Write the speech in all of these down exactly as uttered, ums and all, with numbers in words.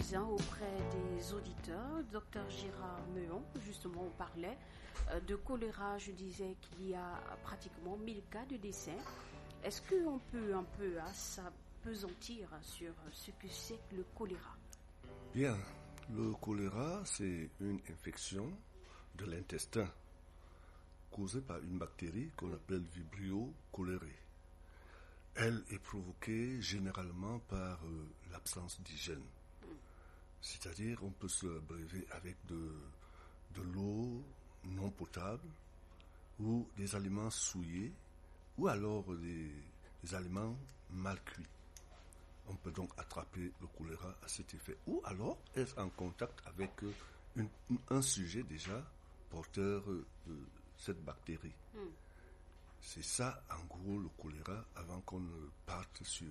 présent auprès des auditeurs. Docteur Gérard Meon, justement, on parlait euh, de choléra. Je disais qu'il y a pratiquement mille cas de décès. Est-ce qu'on peut un peu hein, s'apesantir sur ce que c'est que le choléra? Bien, le choléra, c'est une infection de l'intestin causée par une bactérie qu'on appelle Vibrio cholerae. Elle est provoquée généralement par euh, l'absence d'hygiène. C'est-à-dire, on peut se abreuver avec de, de l'eau non potable ou des aliments souillés ou alors des, des aliments mal cuits. On peut donc attraper le choléra à cet effet. Ou alors être en contact avec une, un sujet déjà porteur de cette bactérie. Mm. C'est ça, en gros, le choléra, avant qu'on ne parte sur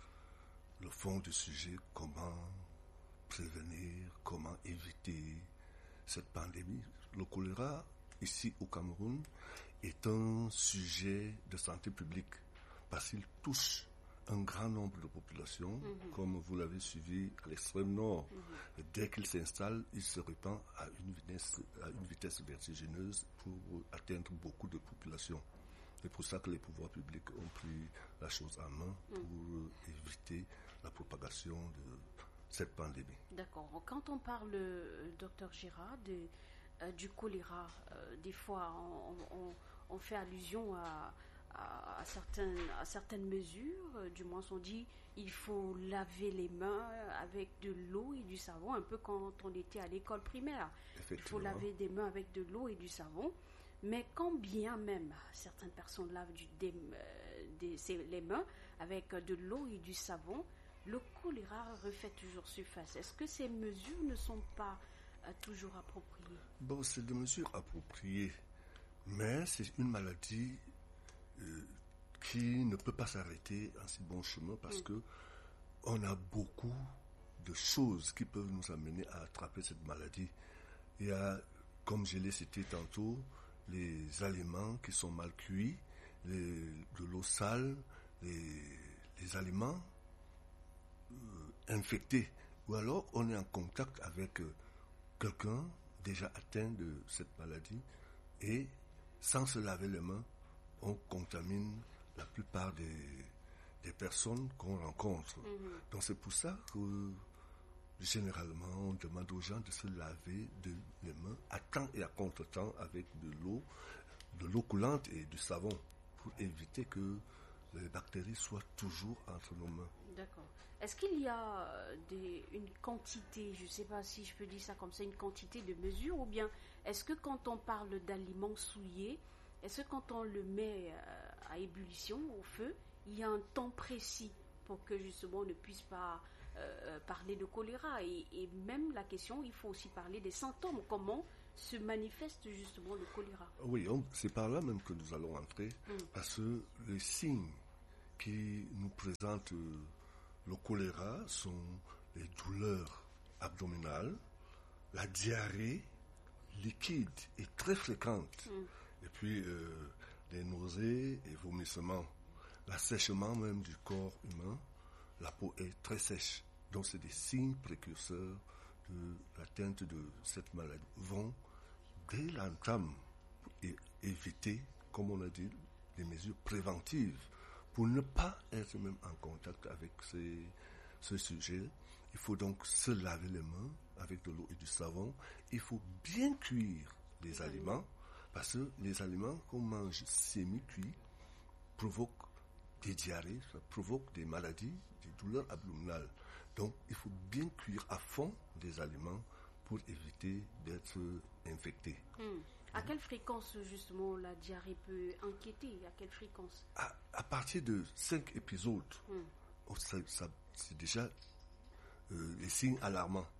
le fond du sujet, comment prévenir, comment éviter cette pandémie. Le choléra, ici au Cameroun, est un sujet de santé publique parce qu'il touche un grand nombre de populations, mm-hmm. comme vous l'avez suivi à l'extrême nord. Mm-hmm. Dès qu'il s'installe, il se répand à une vitesse, à une vitesse vertigineuse pour atteindre beaucoup de populations. C'est pour ça que les pouvoirs publics ont pris la chose en main pour mm. éviter la propagation de cette pandémie. D'accord. Quand on parle, euh, docteur Gérard, de, euh, du choléra, euh, des fois on, on, on fait allusion à, à, à, certaines, à certaines mesures. Euh, du moins on dit il faut laver les mains avec de l'eau et du savon, un peu quand on était à l'école primaire. Il faut laver des mains avec de l'eau et du savon. Mais quand bien même certaines personnes lavent du, des, euh, des, les mains avec de l'eau et du savon, le choléra refait toujours surface. Est-ce que ces mesures ne sont pas euh, toujours appropriées? Bon, c'est des mesures appropriées, mais c'est une maladie euh, qui ne peut pas s'arrêter en si bon chemin parce mm. que on a beaucoup de choses qui peuvent nous amener à attraper cette maladie. Il y a, comme je l'ai cité tantôt, les aliments qui sont mal cuits, les, de l'eau sale, les, les aliments euh, infectés. Ou alors on est en contact avec euh, quelqu'un déjà atteint de cette maladie et sans se laver les mains, on contamine la plupart des, des personnes qu'on rencontre. Mm-hmm. Donc c'est pour ça que généralement, on demande aux gens de se laver de, les mains à temps et à contre-temps avec de l'eau, de l'eau coulante et du savon pour éviter que les bactéries soient toujours entre nos mains. D'accord. Est-ce qu'il y a des, une quantité, je ne sais pas si je peux dire ça comme ça, une quantité de mesure ou bien est-ce que quand on parle d'aliments souillés, est-ce que quand on le met à ébullition, au feu, il y a un temps précis pour que justement on ne puisse pas euh, parler de choléra et, et même la question, il faut aussi parler des symptômes, comment se manifeste justement le choléra. Oui, on, c'est par là même que nous allons entrer, mm. parce que les signes qui nous présentent euh, le choléra sont les douleurs abdominales, la diarrhée liquide et très fréquente, mm. et puis euh, les nausées et vomissements. L'assèchement même du corps humain, la peau est très sèche. Donc c'est des signes précurseurs de l'atteinte de cette maladie. Vont dès l'entame et éviter, comme on a dit, des mesures préventives pour ne pas être même en contact avec ces, ce sujet. Il faut donc se laver les mains avec de l'eau et du savon. Il faut bien cuire les aliments parce que les aliments qu'on mange semi-cuits provoquent des diarrhées, ça provoque des maladies, des douleurs abdominales. Donc, il faut bien cuire à fond des aliments pour éviter d'être infecté. Hum. À quelle fréquence, justement, la diarrhée peut inquiéter? À quelle fréquence? À, à partir de cinq épisodes, hum. oh, ça, ça, c'est déjà euh, les signes alarmants.